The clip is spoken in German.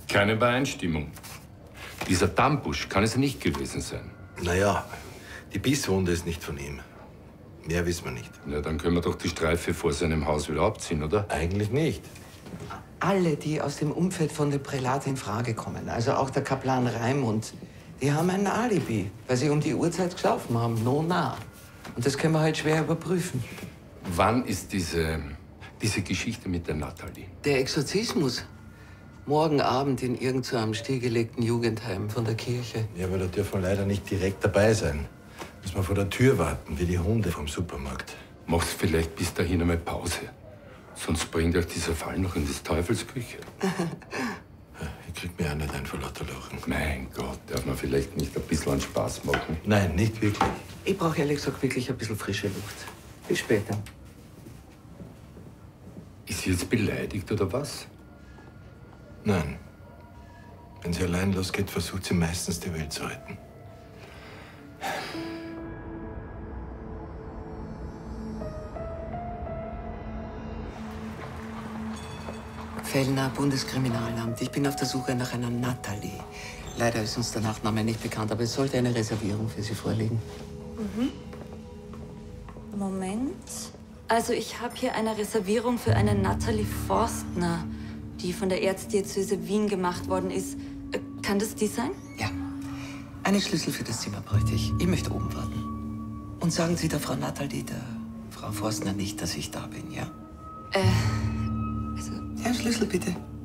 Keine Übereinstimmung. Dieser Dambusch kann es nicht gewesen sein. Naja, die Bisswunde ist nicht von ihm. Mehr wissen wir nicht. Na, dann können wir doch die Streife vor seinem Haus wieder abziehen, oder? Eigentlich nicht. Alle, die aus dem Umfeld von dem Prälat in Frage kommen, also auch der Kaplan Raimund, die haben ein Alibi, weil sie um die Uhrzeit geschlafen haben, nah. Und das können wir halt schwer überprüfen. Wann ist diese Geschichte mit der Natalie? Der Exorzismus. Morgen Abend in irgend so einem stillgelegten Jugendheim von der Kirche. Ja, aber da dürfen wir leider nicht direkt dabei sein. Müssen wir vor der Tür warten, wie die Hunde vom Supermarkt. Mach's vielleicht bis dahin einmal Pause. Sonst bringt euch dieser Fall noch in des Teufels Küche. Ich krieg mir auch nicht ein vor lauter Lachen. Mein Gott, darf man vielleicht nicht ein bisschen an Spaß machen? Nein, nicht wirklich. Ich brauche ehrlich gesagt wirklich ein bisschen frische Luft. Bis später. Ist sie jetzt beleidigt oder was? Nein. Wenn sie allein losgeht, versucht sie meistens die Welt zu retten. Fellner, Bundeskriminalamt. Ich bin auf der Suche nach einer Natalie. Leider ist uns der Nachname nicht bekannt, aber es sollte eine Reservierung für Sie vorliegen. Moment. Also ich habe hier eine Reservierung für eine Natalie Forstner, die von der Erzdiözese Wien gemacht worden ist. Kann das die sein? Ja. Einen Schlüssel für das Zimmer bräuchte ich. Ich möchte oben warten. Und sagen Sie der Frau Natalie, der Frau Forstner nicht, dass ich da bin, ja? Also... Ja, Schlüssel bitte.